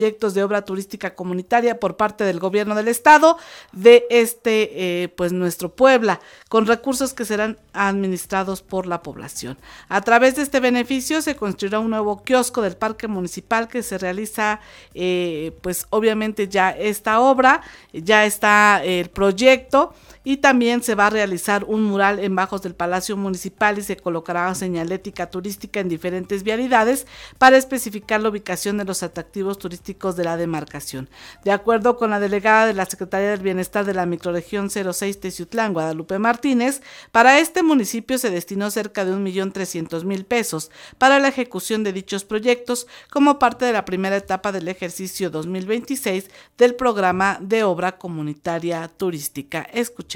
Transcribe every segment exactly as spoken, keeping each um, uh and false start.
proyectos de obra turística comunitaria por parte del gobierno del estado de este, eh, pues nuestro Puebla, con recursos que serán administrados por la población. A través de este beneficio se construirá un nuevo kiosco del parque municipal que se realiza, eh, pues obviamente ya esta obra, ya está el proyecto, y también se va a realizar un mural en bajos del Palacio Municipal y se colocará señalética turística en diferentes vialidades para especificar la ubicación de los atractivos turísticos de la demarcación. De acuerdo con la delegada de la Secretaría del Bienestar de la microrregión cero seis Teciutlán, Guadalupe Martínez, para este municipio se destinó cerca de un millón trescientos mil pesos para la ejecución de dichos proyectos como parte de la primera etapa del ejercicio dos mil veintiséis del programa de obra comunitaria turística. Escuchemos.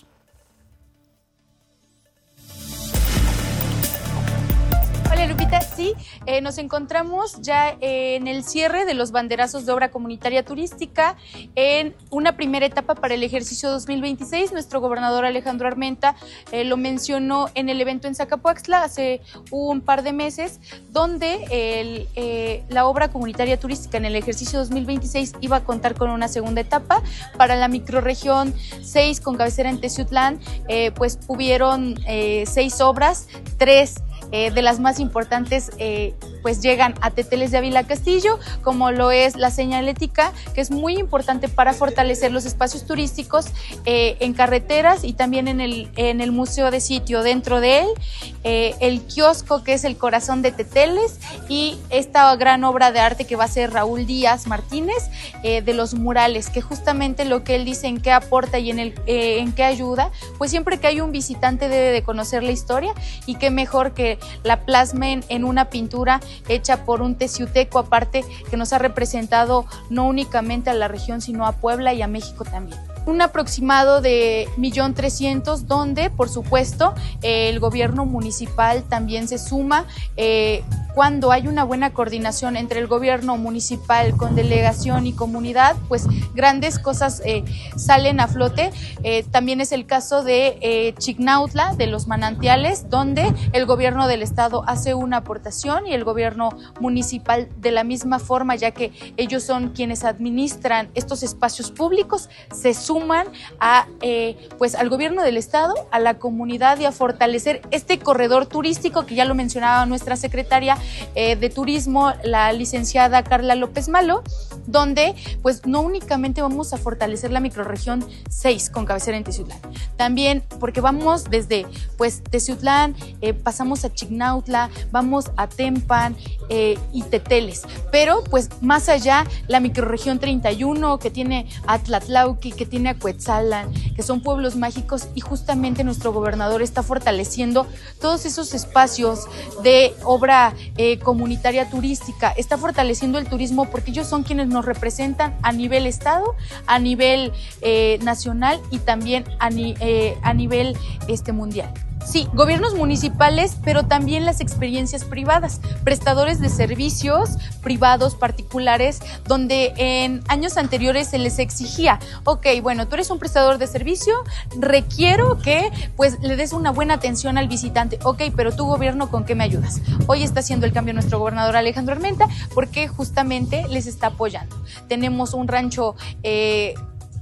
Hola Lupita, sí, eh, nos encontramos ya eh, en el cierre de los banderazos de obra comunitaria turística en una primera etapa para el ejercicio dos mil veintiséis. Nuestro gobernador Alejandro Armenta eh, lo mencionó en el evento en Zacapuaxtla hace un par de meses, donde el, eh, la obra comunitaria turística en el ejercicio dos mil veintiséis iba a contar con una segunda etapa. Para la microrregión seis con cabecera en Teciutlán, eh, pues hubieron eh, seis obras, tres Eh, de las más importantes eh, pues llegan a Teteles de Ávila Castillo, como lo es la señalética, que es muy importante para fortalecer los espacios turísticos eh, en carreteras y también en el, en el museo de sitio dentro de él, eh, el kiosco que es el corazón de Teteles y esta gran obra de arte que va a ser Raúl Díaz Martínez eh, de los murales, que justamente lo que él dice en qué aporta y en, el, eh, en qué ayuda, pues siempre que hay un visitante debe de conocer la historia y qué mejor que la plasmen en una pintura hecha por un teciuteco, aparte que nos ha representado no únicamente a la región, sino a Puebla y a México también. Un aproximado de un millón trescientos mil, donde, por supuesto, eh, el gobierno municipal también se suma. Eh, cuando hay una buena coordinación entre el gobierno municipal con delegación y comunidad, pues grandes cosas eh, salen a flote. Eh, también es el caso de eh, Chignautla, de los manantiales, donde el gobierno del estado hace una aportación y el gobierno municipal de la misma forma, ya que ellos son quienes administran estos espacios públicos, se suman a, eh, pues, al gobierno del estado, a la comunidad y a fortalecer este corredor turístico que ya lo mencionaba nuestra secretaria eh, de turismo, la licenciada Carla López Malo, donde pues no únicamente vamos a fortalecer la microrregión seis con cabecera en Teciutlán, también porque vamos desde pues Teciutlán, eh, pasamos a Chignautla, vamos a Tempan eh, y Teteles, pero pues más allá la microrregión treinta y uno que tiene a Tlatlauqui, que tiene a Cuetzalan, que son pueblos mágicos, y justamente nuestro gobernador está fortaleciendo todos esos espacios de obra eh, comunitaria turística, está fortaleciendo el turismo porque ellos son quienes nos representan a nivel estado, a nivel eh, nacional y también a, ni, eh, a nivel este, mundial. Sí, gobiernos municipales, pero también las experiencias privadas, prestadores de servicios privados particulares, donde en años anteriores se les exigía, ok, bueno, tú eres un prestador de servicio, requiero que pues le des una buena atención al visitante, ok, pero tu gobierno, ¿con qué me ayudas? Hoy está haciendo el cambio nuestro gobernador Alejandro Armenta, porque justamente les está apoyando. Tenemos un rancho eh,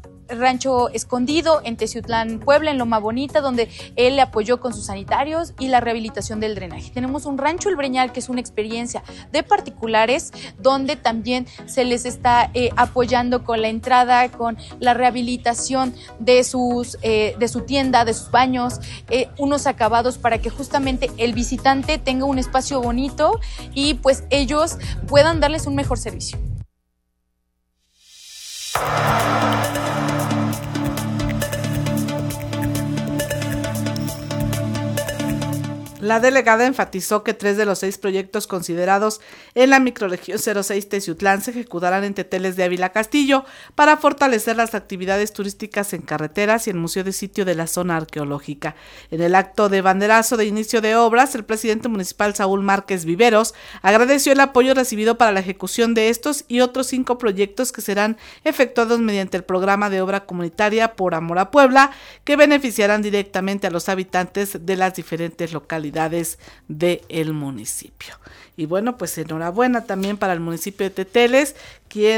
rancho escondido en Teciutlán, Puebla, en Loma Bonita, donde él le apoyó con sus sanitarios y la rehabilitación del drenaje. Tenemos un rancho El Breñal, que es una experiencia de particulares, donde también se les está eh, apoyando con la entrada, con la rehabilitación de, sus, eh, de su tienda, de sus baños, eh, unos acabados para que justamente el visitante tenga un espacio bonito y pues ellos puedan darles un mejor servicio. La delegada enfatizó que tres de los seis proyectos considerados en la microrregión cero seis Teciutlán se ejecutarán en Teteles de Ávila Castillo para fortalecer las actividades turísticas en carreteras y el museo de sitio de la zona arqueológica. En el acto de banderazo de inicio de obras, el presidente municipal Saúl Márquez Viveros agradeció el apoyo recibido para la ejecución de estos y otros cinco proyectos que serán efectuados mediante el programa de obra comunitaria Por Amor a Puebla, que beneficiarán directamente a los habitantes de las diferentes localidades autoridades del municipio. Y bueno, pues enhorabuena también para el municipio de Teteles, quien